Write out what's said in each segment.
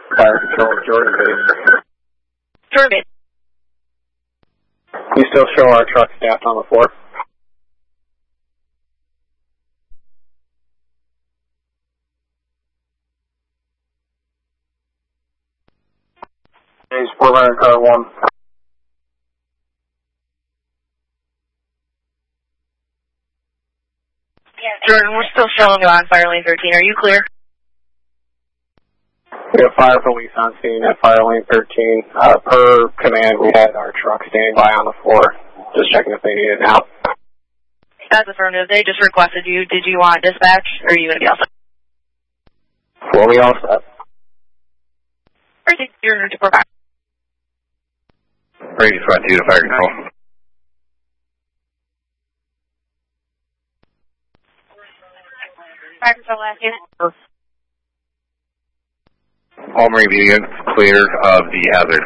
Fire Control, Jordan Base. Jordan Base. We still show our truck staff on the floor. Hey, Sport Runner Car 1. Jordan, we're still showing you on Fire Lane 13. Are you clear? We have fire police on scene at Fire Lane 13. Per command, we had our truck standing by on the floor, just checking if they needed help. That's affirmative. They just requested you. Did you want dispatch, or are you going to be all set? Fully all set. Ready, you're to provide. Ready, SWAT 2 to Fire Control. Fire Control last unit. All Marine units clear of the hazard.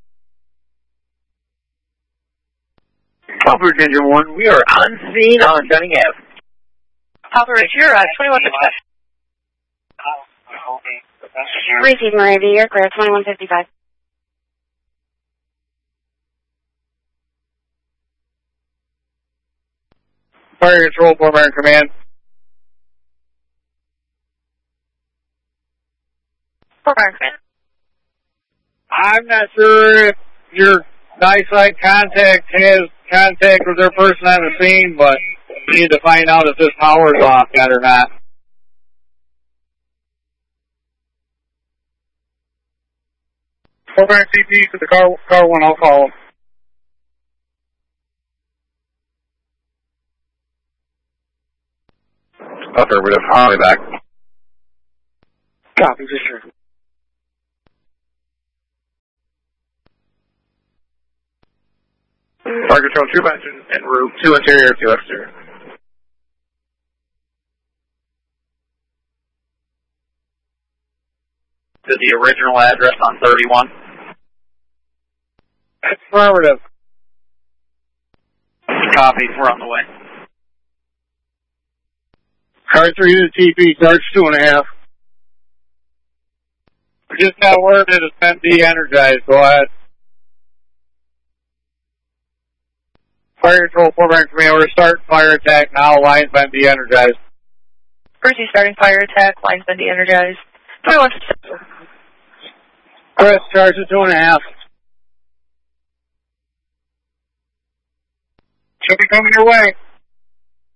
Papa Virginia 1, we are on scene on Dunning Ave. Papa Rich, you're 2155. Receive Moravia, you're clear, 2155. Fire Control, Fort Myers Command. Fort Myers Command. I'm not sure if your NISIDE contact has contact with their person on the scene, but we need to find out if this power is off yet or not. Fort Myers CP to the car 1, I'll call them. Affirmative, I'll be back. Copy, sir. Fire Control, troop engine en route, 2 interior, 2 exterior. To the original address on 31. Affirmative. Copy, we're on the way. Car 3 to TP, charge 2.5. We just got word that it's been de-energized. Go ahead. Fire Control, Fort Myers Command, we're starting fire attack now. Line's been de-energized. First, you starting fire attack. Line's been de-energized. 2156. Chris, charge of 2.5. Should be coming your way.